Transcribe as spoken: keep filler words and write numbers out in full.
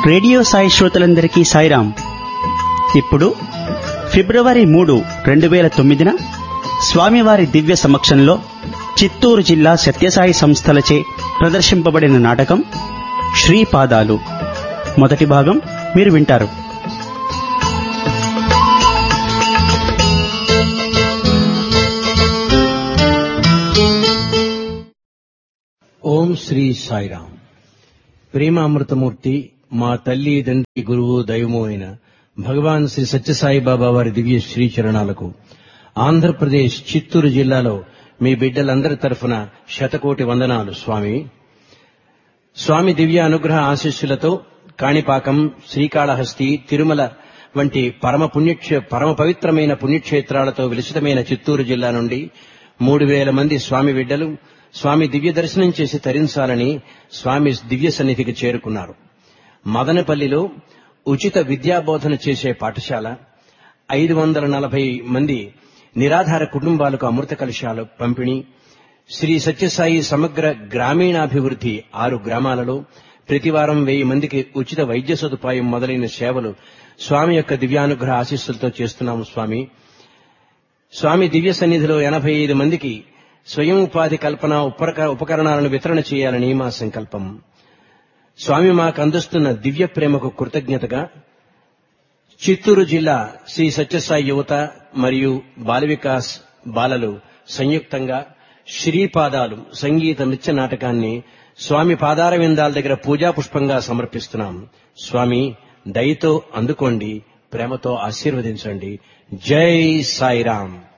Radio Sai శ్రోతలందరికీ సాయిరాం. ఇప్పుడు ఫిబ్రవరి మూడు రెండు వేల తొమ్మిదిన స్వామివారి దివ్య సమక్షంలో చిత్తూరు జిల్లా సత్యసాయి సంస్థలచే ప్రదర్శింపబడిన నాటకం శ్రీపాదాలు మొదటి భాగం మీరు వింటారు. ఓం శ్రీ సాయిరాం. ప్రేమామృతమూర్తి మా తల్లి తండ్రి గురువు దైవము అయిన భగవాన్ శ్రీ సత్యసాయి బాబా వారి దివ్య శ్రీచరణాలకు ఆంధ్రప్రదేశ్ చిత్తూరు జిల్లాలో మీ బిడ్డలందరి తరఫున శతకోటి వందనాలు. స్వామి స్వామి దివ్య అనుగ్రహ ఆశీస్సులతో కాణిపాకం, శ్రీకాళహస్తి, తిరుమల వంటి పరమ పుణ్యక్షే పరమ పవిత్రమైన పుణ్యక్షేత్రాలతో విలసితమైన చిత్తూరు జిల్లా నుండి మూడు వేల మంది స్వామి బిడ్డలు స్వామి దివ్య దర్శనం చేసి తరించాలని స్వామి దివ్య సన్నిధికి చేరుకున్నారు. మదనపల్లిలో ఉచిత విద్యాబోధన చేసే పాఠశాల, ఐదు వందల నలభై మంది నిరాధార కుటుంబాలకు అమృత కలశాలు పంపిణీ, శ్రీ సత్యసాయి సమగ్ర గ్రామీణాభివృద్ధి ఆరు గ్రామాలలో ప్రతివారం వెయ్యి మందికి ఉచిత వైద్య సదుపాయం మొదలైన సేవలు స్వామి యొక్క దివ్యానుగ్రహ ఆశీస్సులతో చేస్తున్నాము. స్వామి స్వామి దివ్య సన్నిధిలో ఎనభై ఐదు మందికి స్వయం ఉపాధి కల్పన ఉపకరణాలను వితరణ చేయాలని మా సంకల్పం. స్వామి మాకు అందిస్తున్న దివ్య ప్రేమకు కృతజ్ఞతగా చిత్తూరు జిల్లా శ్రీ సత్యసాయి యువత మరియు బాల వికాస్ బాలలు సంయుక్తంగా శ్రీపాదాలు సంగీత నృత్య నాటకాన్ని స్వామి పాదార విందాల దగ్గర పూజా పుష్పంగా సమర్పిస్తున్నాం. స్వామి దయతో అందుకోండి, ప్రేమతో ఆశీర్వదించండి. జై సాయిరాం.